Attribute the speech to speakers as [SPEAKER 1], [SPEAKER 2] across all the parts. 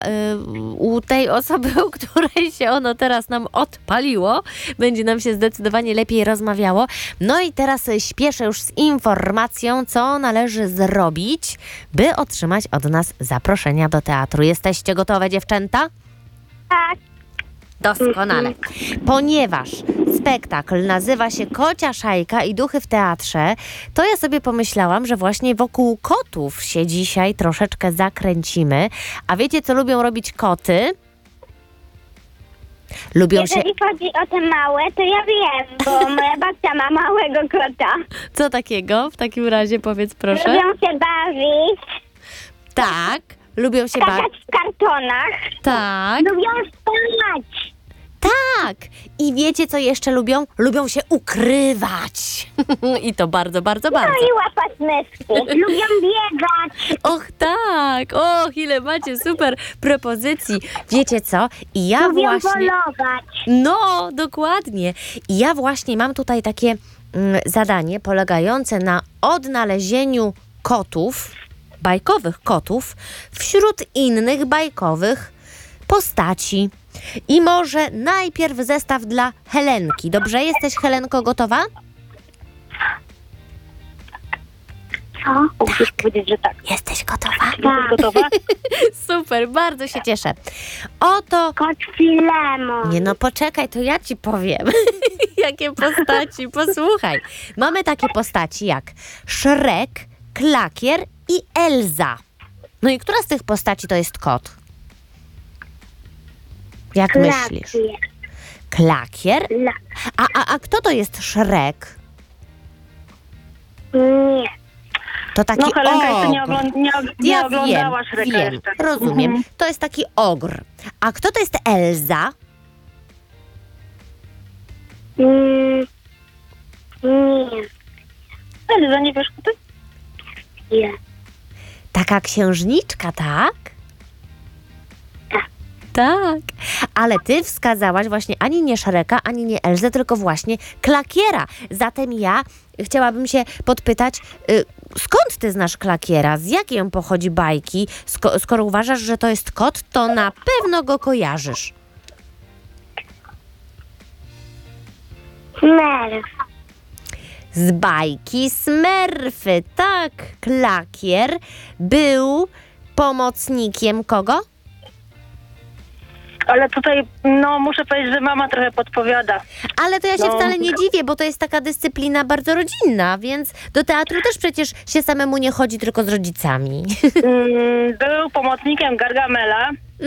[SPEAKER 1] u tej osoby, u której się ono teraz nam odpaliło, będzie nam się zdecydowanie lepiej rozmawiało. No i teraz śpieszę już z informacją, co należy zrobić, by otrzymać od nas zaproszenia do teatru. Jesteście gotowe, dziewczęta?
[SPEAKER 2] Tak.
[SPEAKER 1] Doskonale. Ponieważ spektakl nazywa się Kocia Szajka i duchy w teatrze, to ja sobie pomyślałam, że właśnie wokół kotów się dzisiaj troszeczkę zakręcimy. A wiecie, co lubią robić koty? Lubią się...
[SPEAKER 2] Jeżeli chodzi o te małe, to ja wiem, bo moja babcia ma małego kota.
[SPEAKER 1] Co takiego? W takim razie powiedz proszę.
[SPEAKER 2] Lubią się bawić,
[SPEAKER 1] Tak. Lubią się bawić.
[SPEAKER 2] skakać w kartonach.
[SPEAKER 1] Tak.
[SPEAKER 2] Lubią spać.
[SPEAKER 1] Tak. I wiecie, co jeszcze lubią? Lubią się ukrywać. I to bardzo, bardzo, bardzo.
[SPEAKER 2] No i łapać myszki. Lubią biegać.
[SPEAKER 1] Och tak, och ile macie super propozycji. Wiecie co? I ja
[SPEAKER 2] Lubią
[SPEAKER 1] właśnie...
[SPEAKER 2] polować.
[SPEAKER 1] No, dokładnie. I ja właśnie mam tutaj takie zadanie polegające na odnalezieniu kotów, bajkowych kotów, wśród innych bajkowych postaci. I może najpierw zestaw dla Helenki. Dobrze? Jesteś, Helenko, gotowa?
[SPEAKER 2] Co?
[SPEAKER 3] Musisz powiedzieć, że tak.
[SPEAKER 1] Jesteś gotowa?
[SPEAKER 3] Jesteś gotowa?
[SPEAKER 1] Super, bardzo się cieszę. Oto...
[SPEAKER 2] Kot Filemon.
[SPEAKER 1] Nie no, poczekaj, to ja ci powiem. Jakie postaci, posłuchaj. Mamy takie postaci jak Szrek, Klakier i Elza. No i która z tych postaci to jest kot? Jak myślisz? Klakier? A kto to jest Szrek?
[SPEAKER 2] Nie.
[SPEAKER 1] To taki
[SPEAKER 3] No Helenka jeszcze
[SPEAKER 1] ogr.
[SPEAKER 3] nie
[SPEAKER 1] Ja
[SPEAKER 3] oglądała Shreka
[SPEAKER 1] wiem,
[SPEAKER 3] jeszcze.
[SPEAKER 1] rozumiem. To jest taki ogr. A kto to jest Elza?
[SPEAKER 2] Nie.
[SPEAKER 3] Elza, nie wiesz, kto to jest?
[SPEAKER 2] Nie.
[SPEAKER 1] Taka księżniczka, tak? Tak. Ale ty wskazałaś właśnie ani nie Szreka, ani nie Elzę, tylko właśnie Klakiera. Zatem ja chciałabym się podpytać, skąd ty znasz Klakiera? Z jakiej on pochodzi bajki? Skoro uważasz, że to jest kot, to na pewno go kojarzysz.
[SPEAKER 2] Smerf.
[SPEAKER 1] Z bajki Smerfy. Tak, Klakier był pomocnikiem kogo?
[SPEAKER 3] Ale tutaj, no muszę powiedzieć, że mama trochę podpowiada.
[SPEAKER 1] Ale to ja się
[SPEAKER 3] No.
[SPEAKER 1] wcale nie dziwię, bo to jest taka dyscyplina bardzo rodzinna, więc do teatru też przecież się samemu nie chodzi, tylko z rodzicami.
[SPEAKER 3] Był pomocnikiem Gargamela,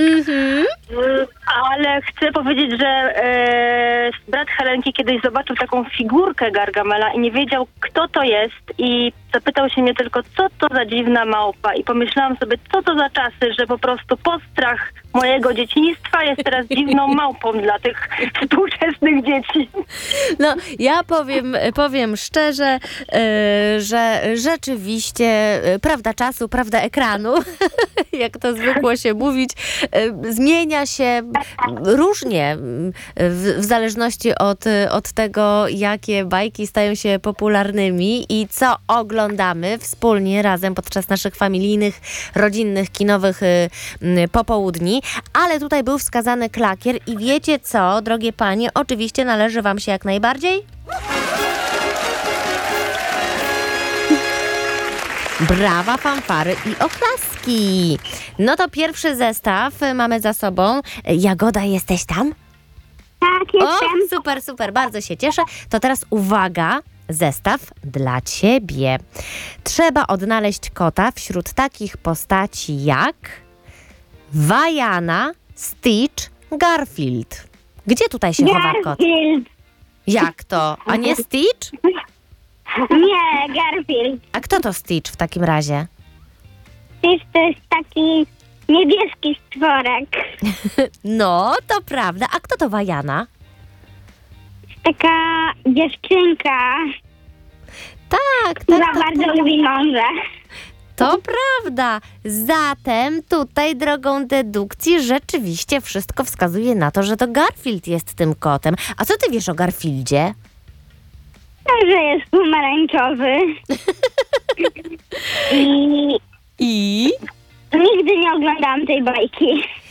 [SPEAKER 3] ale chcę powiedzieć, że brat Helenki kiedyś zobaczył taką figurkę Gargamela i nie wiedział, kto to jest i zapytał się mnie tylko, co to za dziwna małpa i pomyślałam sobie, co to za czasy, że po prostu postrach mojego dzieciństwa jest teraz dziwną małpą dla tych współczesnych dzieci.
[SPEAKER 1] No, ja powiem szczerze, że rzeczywiście prawda czasu, prawda ekranu, jak to zwykło się mówić, zmienia się różnie w zależności od tego, jakie bajki stają się popularnymi i co oglądamy wspólnie razem podczas naszych familijnych, rodzinnych, kinowych popołudni. Ale tutaj był wskazany Klakier i wiecie co, drogie panie, oczywiście należy wam się jak najbardziej brawa, fanfary i oklaski. No to pierwszy zestaw mamy za sobą. Jagoda, jesteś tam?
[SPEAKER 2] Tak,
[SPEAKER 1] O,
[SPEAKER 2] jestem.
[SPEAKER 1] super, super, bardzo się cieszę. To teraz uwaga, zestaw dla ciebie. Trzeba odnaleźć kota wśród takich postaci jak Wajana, Stitch, Garfield. Gdzie tutaj się chowa kot?
[SPEAKER 2] Garfield.
[SPEAKER 1] Jak to? A nie Stitch?
[SPEAKER 2] Nie, Garfield.
[SPEAKER 1] A kto to Stitch w takim razie?
[SPEAKER 2] To jest taki niebieski stworek.
[SPEAKER 1] No, to prawda. A kto to Wajana?
[SPEAKER 2] Taka dziewczynka,
[SPEAKER 1] Tak,
[SPEAKER 2] która
[SPEAKER 1] tak, tak.
[SPEAKER 2] bardzo lubi morze.
[SPEAKER 1] To prawda. Zatem tutaj drogą dedukcji rzeczywiście wszystko wskazuje na to, że to Garfield jest tym kotem. A co ty wiesz o Garfieldzie?
[SPEAKER 2] Że jest pomarańczowy. I
[SPEAKER 1] I?
[SPEAKER 2] nigdy nie oglądałam tej bajki.